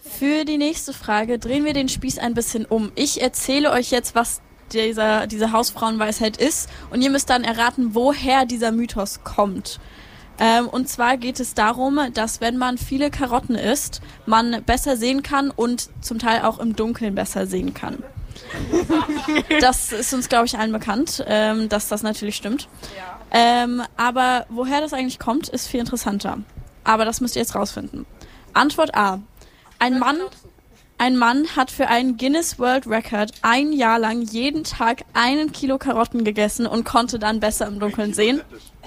Für die nächste Frage drehen wir den Spieß ein bisschen um. Ich erzähle euch jetzt, was diese Hausfrauenweisheit ist und ihr müsst dann erraten, woher dieser Mythos kommt. Und zwar geht es darum, dass wenn man viele Karotten isst, man besser sehen kann und zum Teil auch im Dunkeln besser sehen kann. Das ist uns, glaube ich, allen bekannt, dass das natürlich stimmt. Ja. Aber woher das eigentlich kommt, ist viel interessanter. Aber das müsst ihr jetzt rausfinden. Antwort A. Ein Mann hat für einen Guinness World Record 1 Jahr lang jeden Tag 1 Kilo Karotten gegessen und konnte dann besser im Dunkeln sehen.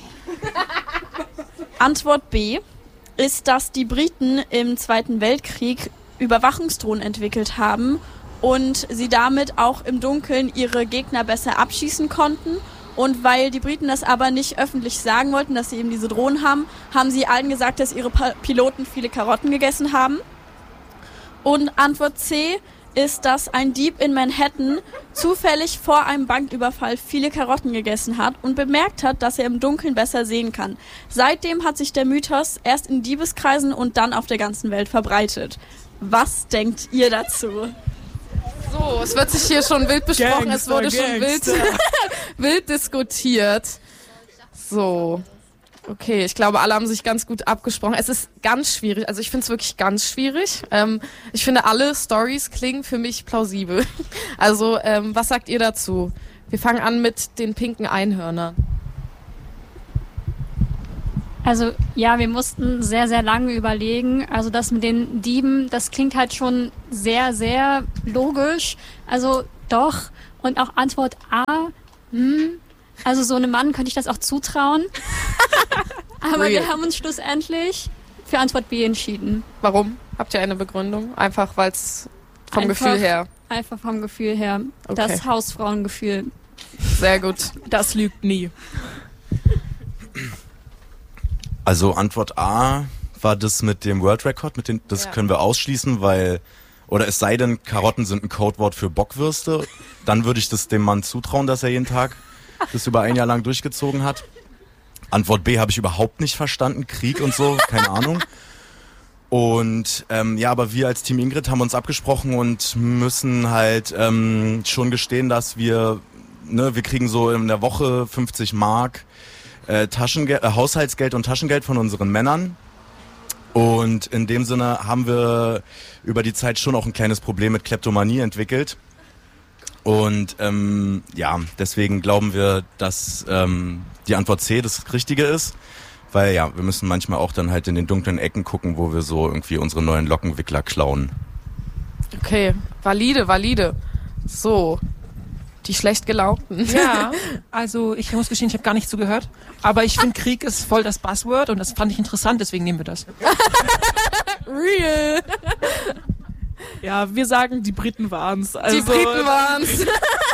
Antwort B ist, dass die Briten im Zweiten Weltkrieg Überwachungsdrohnen entwickelt haben und sie damit auch im Dunkeln ihre Gegner besser abschießen konnten. Und weil die Briten das aber nicht öffentlich sagen wollten, dass sie eben diese Drohnen haben, haben sie allen gesagt, dass ihre Piloten viele Karotten gegessen haben. Und Antwort C ist, dass ein Dieb in Manhattan zufällig vor einem Banküberfall viele Karotten gegessen hat und bemerkt hat, dass er im Dunkeln besser sehen kann. Seitdem hat sich der Mythos erst in Diebeskreisen und dann auf der ganzen Welt verbreitet. Was denkt ihr dazu? So, es wird sich hier schon wild besprochen, es wurde schon wild diskutiert. So, okay, ich glaube, alle haben sich ganz gut abgesprochen. Es ist ganz schwierig, also ich finde es wirklich ganz schwierig. Ich finde, alle Storys klingen für mich plausibel. Also, was sagt ihr dazu? Wir fangen an mit den pinken Einhörnern. Also ja, wir mussten sehr, sehr lange überlegen. Also das mit den Dieben, das klingt halt schon sehr, sehr logisch. Also doch. Und auch Antwort A, also so einem Mann könnte ich das auch zutrauen. Aber wir haben uns schlussendlich für Antwort B entschieden. Warum? Habt ihr eine Begründung? Einfach weil es vom Gefühl her... Einfach vom Gefühl her. Okay. Das Hausfrauengefühl. Sehr gut. Das lügt nie. Also Antwort A war das mit dem World Record, das können wir ausschließen, weil, oder es sei denn, Karotten sind ein Codewort für Bockwürste, dann würde ich das dem Mann zutrauen, dass er jeden Tag das über 1 Jahr lang durchgezogen hat. Antwort B habe ich überhaupt nicht verstanden, Krieg und so, keine Ahnung. Und aber wir als Team Ingrid haben uns abgesprochen und müssen halt schon gestehen, dass wir kriegen so in der Woche 50 Mark Haushaltsgeld und Taschengeld von unseren Männern. Und in dem Sinne haben wir über die Zeit schon auch ein kleines Problem mit Kleptomanie entwickelt. Und deswegen glauben wir, dass die Antwort C das Richtige ist. Weil wir müssen manchmal auch dann halt in den dunklen Ecken gucken, wo wir so irgendwie unsere neuen Lockenwickler klauen. Okay, valide. So, die schlecht gelaunten. Ja, also ich muss gestehen, ich habe gar nicht zugehört. Aber ich finde, Krieg ist voll das Buzzword und das fand ich interessant, deswegen nehmen wir das. Real. Ja, wir sagen, die Briten waren's. Also, die Briten waren's.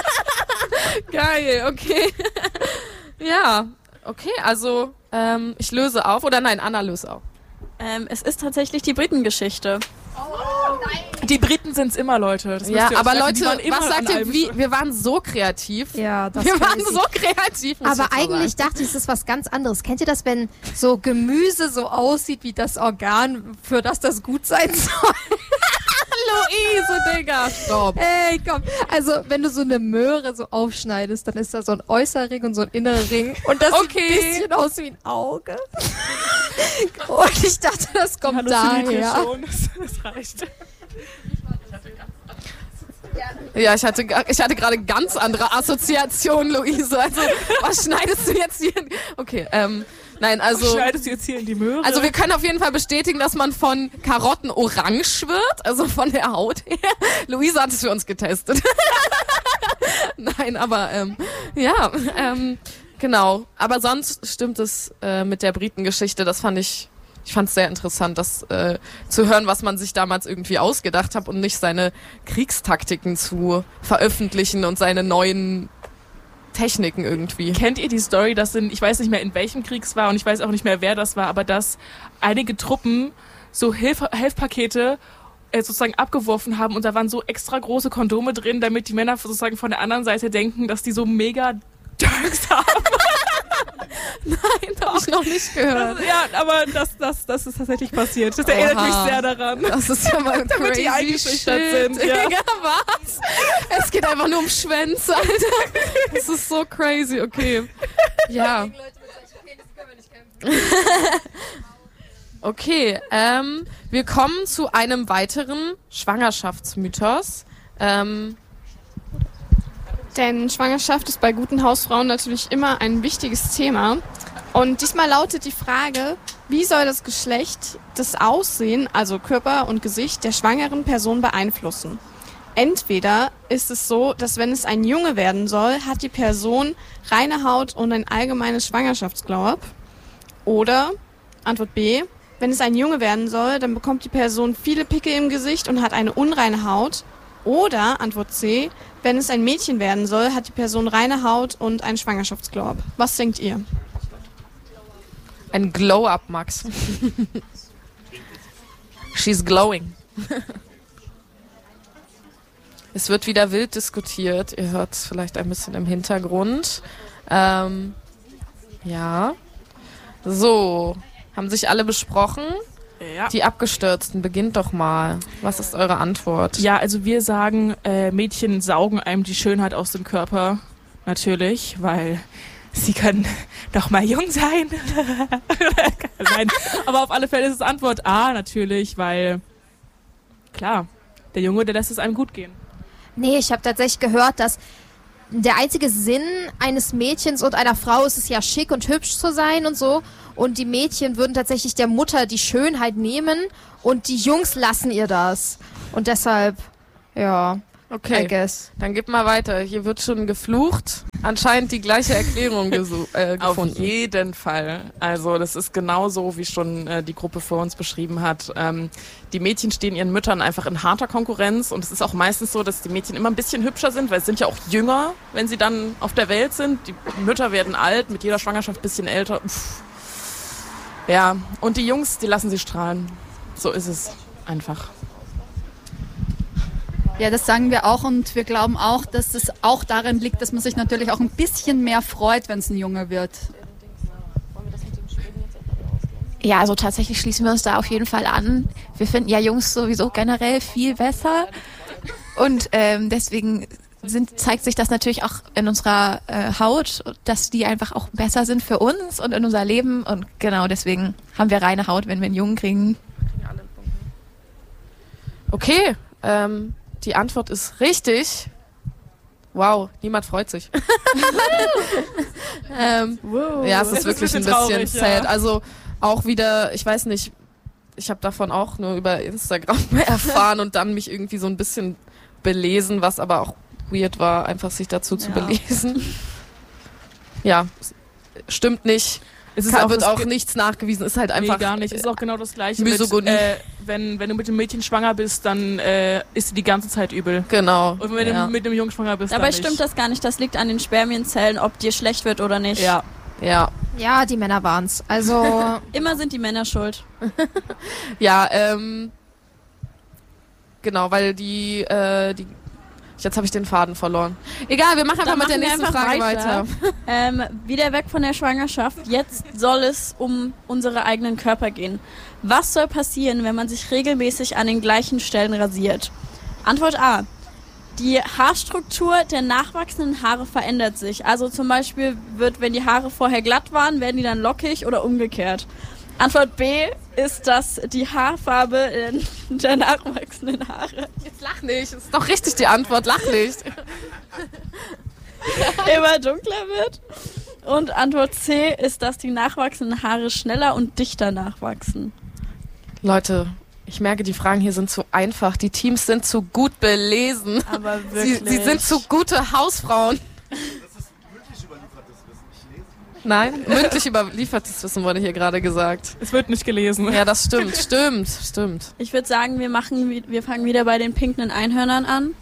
Geil, okay. Ja, okay, also ich löse auf. Oder nein, Anna löst auf. Es ist tatsächlich die Britengeschichte. Oh, nein. Die Briten sind's immer, Leute. Das ja, aber sagen. Leute, was sagt ihr, wir waren so kreativ. Ja, das wir waren so kreativ. Aber eigentlich dachte ich, es ist was ganz anderes. Kennt ihr das, wenn so Gemüse so aussieht wie das Organ, für das das gut sein soll? Luise, Digga, stopp. Ey, komm. Also, wenn du so eine Möhre so aufschneidest, dann ist da so ein äußerer Ring und so ein innerer Ring. Und das sieht ein bisschen aus wie ein Auge. Und ich dachte, das kommt daher. Schon. Das reicht. Ja, ich hatte gerade ganz andere Assoziationen, Luise. Also, was schneidest du jetzt hier? Okay, nein, also... Was schneidest du jetzt hier in die Möhre? Also wir können auf jeden Fall bestätigen, dass man von Karotten orange wird, also von der Haut her. Luise hat es für uns getestet. Nein, aber genau. Aber sonst stimmt es mit der Britengeschichte, das fand ich fand es sehr interessant, das zu hören, was man sich damals irgendwie ausgedacht hat und nicht seine Kriegstaktiken zu veröffentlichen und seine neuen Techniken irgendwie. Kennt ihr die Story, dass ich weiß nicht mehr, in welchem Krieg es war und ich weiß auch nicht mehr, wer das war, aber dass einige Truppen so Hilfspakete sozusagen abgeworfen haben und da waren so extra große Kondome drin, damit die Männer sozusagen von der anderen Seite denken, dass die so mega Drugs haben. Nein, habe ich noch nicht gehört. Aber das ist tatsächlich passiert. Das erinnert mich sehr daran. Das ist ja mal damit die eingeschüchtert sind. Ja. Digga, was? Es geht einfach nur um Schwänze, Alter. Das ist so crazy, okay. Ja. Okay, wir kommen zu einem weiteren Schwangerschaftsmythos. Denn Schwangerschaft ist bei guten Hausfrauen natürlich immer ein wichtiges Thema. Und diesmal lautet die Frage, wie soll das Geschlecht das Aussehen, also Körper und Gesicht der schwangeren Person beeinflussen? Entweder ist es so, dass wenn es ein Junge werden soll, hat die Person reine Haut und ein allgemeines Schwangerschaftsglow-up. Oder, Antwort B, wenn es ein Junge werden soll, dann bekommt die Person viele Pickel im Gesicht und hat eine unreine Haut. Oder, Antwort C, wenn es ein Mädchen werden soll, hat die Person reine Haut und ein Schwangerschaftsglow-up. Was denkt ihr? Ein Glow-up, Max. She's glowing. Es wird wieder wild diskutiert. Ihr hört es vielleicht ein bisschen im Hintergrund. Ja. So, haben sich alle besprochen? Ja. Die Abgestürzten, beginnt doch mal. Was ist eure Antwort? Ja, also wir sagen, Mädchen saugen einem die Schönheit aus dem Körper. Natürlich, weil sie können doch mal jung sein. Nein, aber auf alle Fälle ist es Antwort A natürlich, weil, klar, der Junge, der lässt es einem gut gehen. Nee, ich habe tatsächlich gehört, dass der einzige Sinn eines Mädchens und einer Frau ist es ja, schick und hübsch zu sein und so. Und die Mädchen würden tatsächlich der Mutter die Schönheit nehmen und die Jungs lassen ihr das. Und deshalb, ja, okay, I guess. Dann gib mal weiter. Hier wird schon geflucht. Anscheinend die gleiche Erklärung gefunden. Auf jeden Fall. Also das ist genauso, wie schon die Gruppe vor uns beschrieben hat. Die Mädchen stehen ihren Müttern einfach in harter Konkurrenz und es ist auch meistens so, dass die Mädchen immer ein bisschen hübscher sind, weil sie sind ja auch jünger, wenn sie dann auf der Welt sind. Die Mütter werden alt, mit jeder Schwangerschaft ein bisschen älter. Ja, und die Jungs, die lassen sie strahlen. So ist es einfach. Ja, das sagen wir auch und wir glauben auch, dass es auch darin liegt, dass man sich natürlich auch ein bisschen mehr freut, wenn es ein Junge wird. Ja, also tatsächlich schließen wir uns da auf jeden Fall an. Wir finden ja Jungs sowieso generell viel besser und deswegen zeigt sich das natürlich auch in unserer Haut, dass die einfach auch besser sind für uns und in unser Leben und genau deswegen haben wir reine Haut, wenn wir einen Jungen kriegen. Okay, die Antwort ist richtig. Wow, niemand freut sich. Ja, es ist wirklich ein bisschen traurig, sad. Ja. Also auch wieder, ich weiß nicht, ich habe davon auch nur über Instagram erfahren und dann mich irgendwie so ein bisschen belesen, was aber auch weird war, einfach sich dazu zu belesen. Ja, stimmt nicht. Es wird auch nichts nachgewiesen, ist halt einfach. Nee, gar nicht. Ist auch genau das Gleiche. Misogynie. Wenn du mit dem Mädchen schwanger bist, dann ist sie die ganze Zeit übel. Genau. Und wenn du mit dem Jungen schwanger bist, dabei dann nicht. stimmt das gar nicht. Das liegt an den Spermienzellen, ob dir schlecht wird oder nicht. Ja. Ja. Ja, die Männer waren's. Also immer sind die Männer schuld. Ja, genau, weil die jetzt habe ich den Faden verloren. Egal, wir machen einfach mit der nächsten Frage weiter. Wieder weg von der Schwangerschaft. Jetzt soll es um unsere eigenen Körper gehen. Was soll passieren, wenn man sich regelmäßig an den gleichen Stellen rasiert? Antwort A. Die Haarstruktur der nachwachsenden Haare verändert sich. Also zum Beispiel wenn die Haare vorher glatt waren, werden die dann lockig oder umgekehrt. Antwort B ist, dass die Haarfarbe der nachwachsenden Haare... Jetzt lach nicht, das ist doch richtig die Antwort, lach nicht. immer dunkler wird. Und Antwort C ist, dass die nachwachsenden Haare schneller und dichter nachwachsen. Leute, ich merke, die Fragen hier sind zu einfach. Die Teams sind zu gut belesen. Aber wirklich. Sie sind zu gute Hausfrauen. Nein, mündlich überliefertes Wissen wurde hier gerade gesagt. Es wird nicht gelesen. Ja, das stimmt. Ich würde sagen, wir fangen wieder bei den pinken Einhörnern an.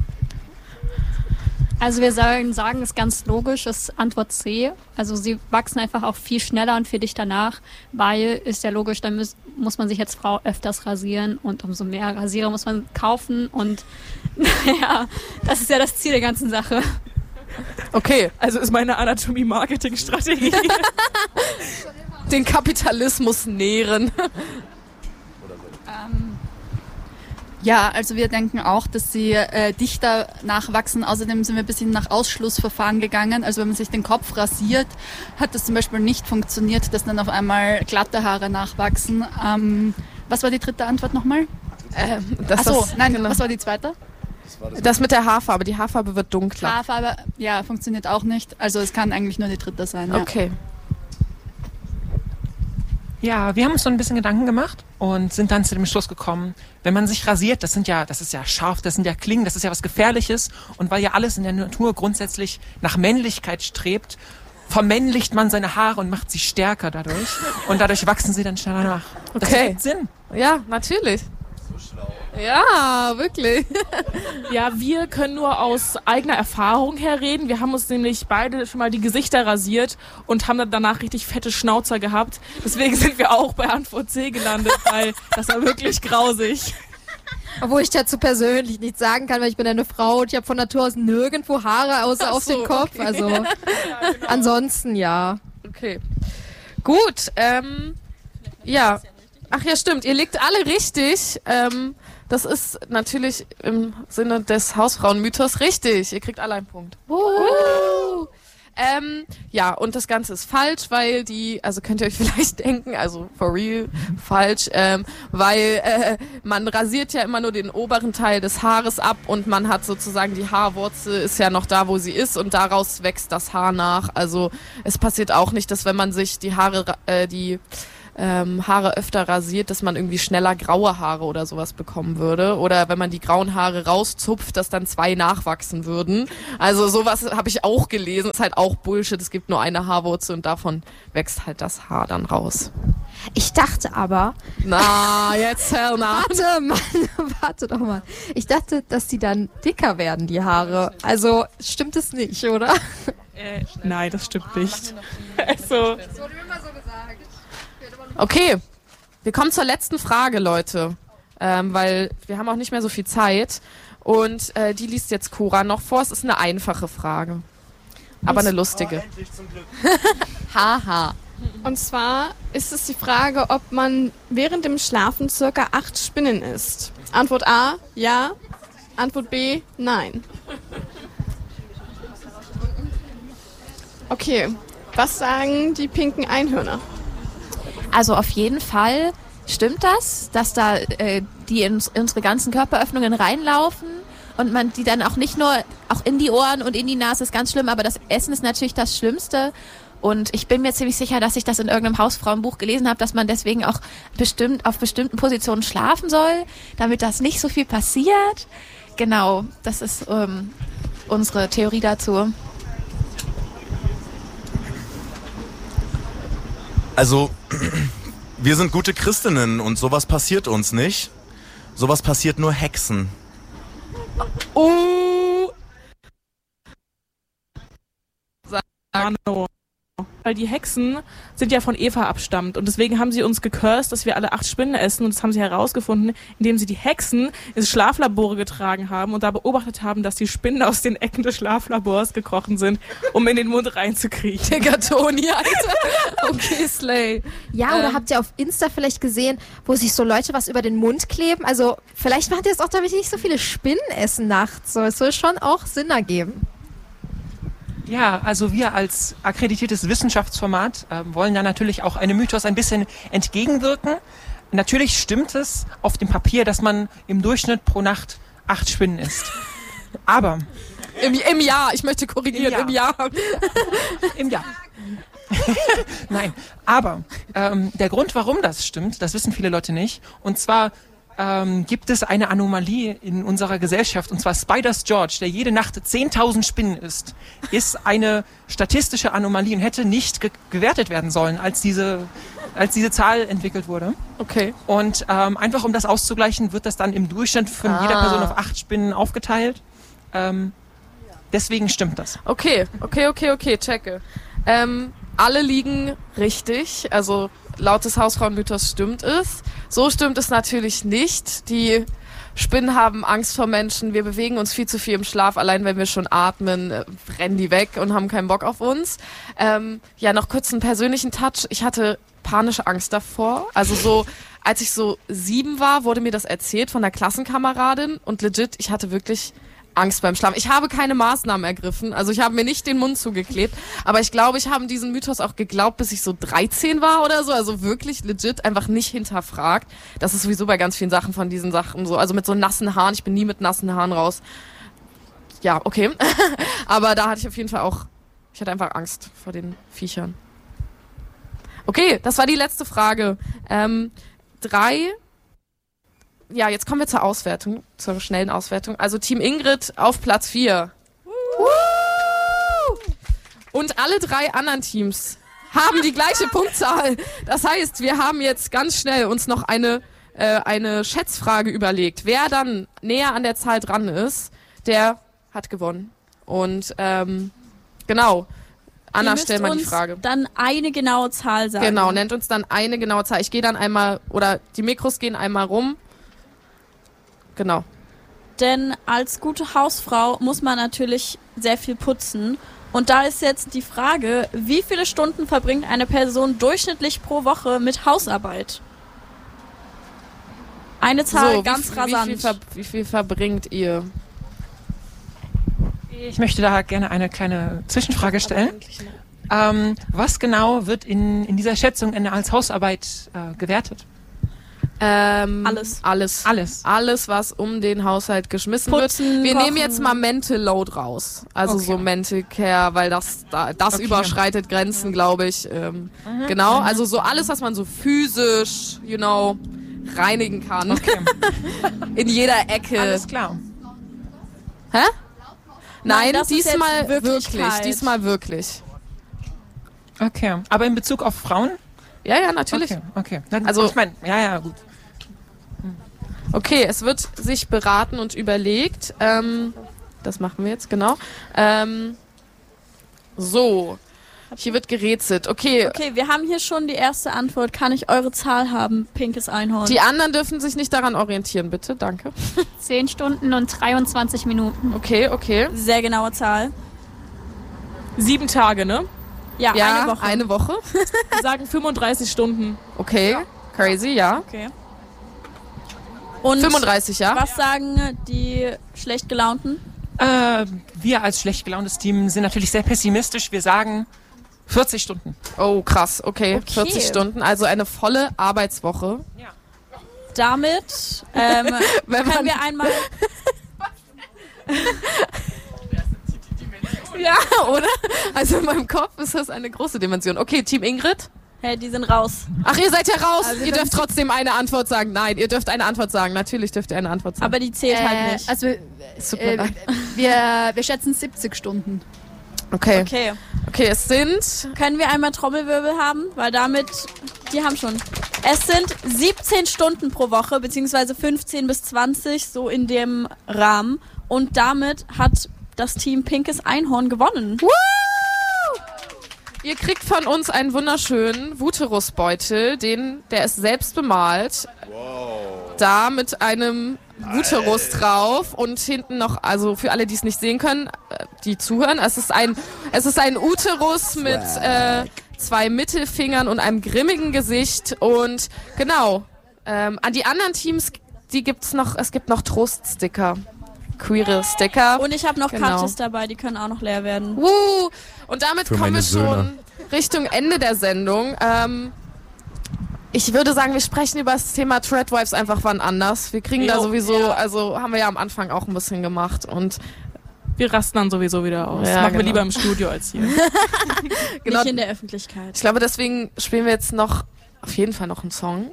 Also wir sagen es ganz logisch, ist Antwort C. Also sie wachsen einfach auch viel schneller und viel dichter nach, weil, ist ja logisch, dann muss man sich als Frau öfters rasieren und umso mehr Rasierer muss man kaufen und naja, das ist ja das Ziel der ganzen Sache. Okay. Also ist meine Anatomie-Marketing-Strategie. Den Kapitalismus nähren. Ja, also wir denken auch, dass sie dichter nachwachsen. Außerdem sind wir ein bisschen nach Ausschlussverfahren gegangen. Also wenn man sich den Kopf rasiert, hat das zum Beispiel nicht funktioniert, dass dann auf einmal glatte Haare nachwachsen. Was war die dritte Antwort nochmal? Genau. Was war die zweite? Das mit der Haarfarbe. Die Haarfarbe wird dunkler. Haarfarbe, ja, funktioniert auch nicht. Also es kann eigentlich nur die dritte sein. Ja. Okay. Ja, wir haben uns so ein bisschen Gedanken gemacht und sind dann zu dem Schluss gekommen, wenn man sich rasiert, das ist ja scharf, das sind ja Klingen, das ist ja was Gefährliches und weil ja alles in der Natur grundsätzlich nach Männlichkeit strebt, vermännlicht man seine Haare und macht sie stärker dadurch und dadurch wachsen sie dann schneller nach. Das Okay. macht Sinn. Ja, natürlich. Ja, wirklich. Ja, wir können nur aus eigener Erfahrung her reden. Wir haben uns nämlich beide schon mal die Gesichter rasiert und haben dann danach richtig fette Schnauzer gehabt. Deswegen sind wir auch bei Antwort C gelandet, weil das war wirklich grausig. Obwohl ich dazu persönlich nichts sagen kann, weil ich bin eine Frau und ich habe von Natur aus nirgendwo Haare außer auf den Kopf. Okay. Also Ja, genau. ansonsten ja. Okay. Gut, ja. Ach ja, stimmt. Ihr liegt alle richtig. Das ist natürlich im Sinne des Hausfrauenmythos richtig. Ihr kriegt alle einen Punkt. Ja, und das Ganze ist falsch, weil also könnt ihr euch vielleicht denken, also for real, falsch, weil man rasiert ja immer nur den oberen Teil des Haares ab und man hat sozusagen die Haarwurzel ist ja noch da, wo sie ist und daraus wächst das Haar nach. Also es passiert auch nicht, dass wenn man sich die Haare öfter rasiert, dass man irgendwie schneller graue Haare oder sowas bekommen würde. Oder wenn man die grauen Haare rauszupft, dass dann 2 nachwachsen würden. Also sowas habe ich auch gelesen. Ist halt auch Bullshit. Es gibt nur eine Haarwurzel und davon wächst halt das Haar dann raus. Ich dachte aber... Na, jetzt hör nach. Warte, Mann, warte doch mal. Ich dachte, dass die dann dicker werden, die Haare. Also stimmt es nicht, oder? Nein, das stimmt nicht. Also, Das wurde immer so gesagt. Okay, wir kommen zur letzten Frage, Leute, weil wir haben auch nicht mehr so viel Zeit und die liest jetzt Cora noch vor. Es ist eine einfache Frage, aber eine lustige. Haha. Und zwar ist es die Frage, ob man während dem Schlafen circa 8 Spinnen isst. Antwort A, ja. Antwort B, nein. Okay, was sagen die pinken Einhörner? Also auf jeden Fall stimmt das, dass da die in unsere ganzen Körperöffnungen reinlaufen und man die dann auch nicht nur, auch in die Ohren und in die Nase ist ganz schlimm, aber das Essen ist natürlich das Schlimmste. Und ich bin mir ziemlich sicher, dass ich das in irgendeinem Hausfrauenbuch gelesen habe, dass man deswegen auch auf bestimmten Positionen schlafen soll, damit das nicht so viel passiert. Genau, das ist unsere Theorie dazu. Also, wir sind gute Christinnen und sowas passiert uns nicht. Sowas passiert nur Hexen. Mano. Weil die Hexen sind ja von Eva abstammt und deswegen haben sie uns gecursed, dass wir alle 8 Spinnen essen und das haben sie herausgefunden, indem sie die Hexen ins Schlaflabore getragen haben und da beobachtet haben, dass die Spinnen aus den Ecken des Schlaflabors gekrochen sind, um in den Mund reinzukriechen. Digga, Toni, Alter. Okay, Slay. Ja, oder habt ihr auf Insta vielleicht gesehen, wo sich so Leute was über den Mund kleben? Also vielleicht macht ihr es auch, damit die nicht so viele Spinnen essen nachts. So, es soll schon auch Sinn ergeben. Ja, also wir als akkreditiertes Wissenschaftsformat wollen da natürlich auch einem Mythos ein bisschen entgegenwirken. Natürlich stimmt es auf dem Papier, dass man im Durchschnitt pro Nacht 8 Spinnen isst. Aber Im Jahr, ich möchte korrigieren, im Jahr. Im Jahr. Nein, aber der Grund, warum das stimmt, das wissen viele Leute nicht. Und zwar gibt es eine Anomalie in unserer Gesellschaft, und zwar Spiders George, der jede Nacht 10.000 Spinnen isst, ist eine statistische Anomalie und hätte nicht gewertet werden sollen, als diese Zahl entwickelt wurde. Okay. Und einfach um das auszugleichen, wird das dann im Durchschnitt von jeder Person auf 8 Spinnen aufgeteilt. Deswegen stimmt das. Okay, checke. Alle liegen richtig, also laut des Hausfrauenmythos stimmt es. So stimmt es natürlich nicht. Die Spinnen haben Angst vor Menschen, wir bewegen uns viel zu viel im Schlaf, allein wenn wir schon atmen, rennen die weg und haben keinen Bock auf uns. Ja, noch kurz einen persönlichen Touch. Ich hatte panische Angst davor. Also so, als ich so 7 war, wurde mir das erzählt von einer Klassenkameradin und legit, ich hatte wirklich Angst beim Schlafen. Ich habe keine Maßnahmen ergriffen, also ich habe mir nicht den Mund zugeklebt, aber ich glaube, ich habe diesen Mythos auch geglaubt, bis ich so 13 war oder so, also wirklich legit einfach nicht hinterfragt. Das ist sowieso bei ganz vielen Sachen von diesen Sachen so, also mit so nassen Haaren, ich bin nie mit nassen Haaren raus. Ja, okay. Aber da hatte ich auf jeden Fall auch, ich hatte einfach Angst vor den Viechern. Okay, das war die letzte Frage. 3. Ja, jetzt kommen wir zur Auswertung, zur schnellen Auswertung. Also Team Ingrid auf Platz 4. Und alle 3 anderen Teams haben die gleiche Punktzahl. Das heißt, wir haben jetzt ganz schnell uns noch eine Schätzfrage überlegt. Wer dann näher an der Zahl dran ist, der hat gewonnen. Und genau, Anna, stell mal die Frage. Dann eine genaue Zahl sagen. Genau, nennt uns dann eine genaue Zahl. Ich gehe dann einmal, oder die Mikros gehen einmal rum. Genau. Denn als gute Hausfrau muss man natürlich sehr viel putzen. Und da ist jetzt die Frage, wie viele Stunden verbringt eine Person durchschnittlich pro Woche mit Hausarbeit? Eine Zahl, so, ganz rasant. Wie viel verbringt ihr? Ich möchte da gerne eine kleine Zwischenfrage stellen. Was genau wird in dieser Schätzung als Hausarbeit gewertet? Alles, was um den Haushalt geschmissen Putzen, wird. Wir kochen. nehmen jetzt mal Mental Load raus. Also so Mental Care, weil das überschreitet Grenzen, glaube ich. Genau, also so alles, was man so physisch, reinigen kann. Okay. In jeder Ecke. Alles klar. Hä? Nein, das diesmal wirklich. Okay, aber in Bezug auf Frauen? Ja, natürlich. Okay. Also, ich meine, ja, gut. Okay, es wird sich beraten und überlegt. Das machen wir jetzt, genau. So, hier wird gerätselt. Okay, wir haben hier schon die erste Antwort. Kann ich eure Zahl haben, pinkes Einhorn? Die anderen dürfen sich nicht daran orientieren, bitte. Danke. 10 Stunden und 23 Minuten. Okay. Sehr genaue Zahl. 7 Tage, ne? Ja, eine Woche. Wir sagen 35 Stunden. Okay, crazy, ja. Okay. Und 35, ja. Was sagen die schlecht gelaunten? Wir als schlecht gelauntes Team sind natürlich sehr pessimistisch. Wir sagen 40 Stunden. Oh, krass. Okay. 40 Stunden, also eine volle Arbeitswoche. Ja. Damit können wir einmal... Ja, oder? Also in meinem Kopf ist das eine große Dimension. Okay, Team Ingrid? Hey, die sind raus. Ach, ihr seid ja raus. Also ihr dürft trotzdem eine Antwort sagen. Nein, ihr dürft eine Antwort sagen. Natürlich dürft ihr eine Antwort sagen. Aber die zählt halt nicht. Also, wir schätzen 70 Stunden. Okay, es sind... Können wir einmal Trommelwirbel haben? Weil damit... Die haben schon. Es sind 17 Stunden pro Woche, beziehungsweise 15 bis 20, so in dem Rahmen. Und damit hat das Team Pinkes Einhorn gewonnen. Woo! Ihr kriegt von uns einen wunderschönen Vuterus-Beutel, der ist selbst bemalt. Wow. Da mit einem Vuterus drauf und hinten noch, also für alle, die es nicht sehen können, die zuhören, es ist ein Uterus mit 2 Mittelfingern und einem grimmigen Gesicht und genau, an die anderen Teams, es gibt noch Troststicker. Queere Sticker. Und ich habe noch Katjes dabei, die können auch noch leer werden. Und damit kommen wir schon Richtung Ende der Sendung. Ich würde sagen, wir sprechen über das Thema Threadwives einfach wann anders. Wir kriegen da sowieso, also haben wir ja am Anfang auch ein bisschen gemacht und wir rasten dann sowieso wieder aus. Ja, machen wir lieber im Studio als hier. Nicht in der Öffentlichkeit. Ich glaube, deswegen spielen wir jetzt auf jeden Fall noch einen Song.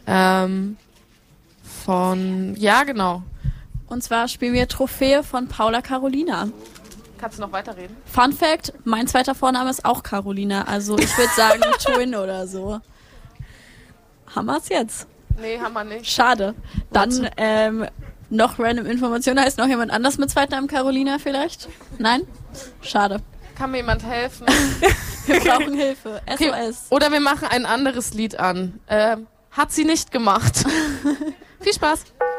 Genau. Und zwar spielen wir Trophäe von Paula Carolina. Kannst du noch weiterreden? Fun Fact, mein zweiter Vorname ist auch Carolina. Also ich würde sagen Twin oder so. Haben wir es jetzt? Nee, haben wir nicht. Schade. Dann noch random Information. Heißt noch jemand anders mit Zweitnamen Carolina vielleicht? Nein? Schade. Kann mir jemand helfen? Wir brauchen Hilfe. SOS. Okay. Oder wir machen ein anderes Lied an. Hat sie nicht gemacht. Viel Spaß.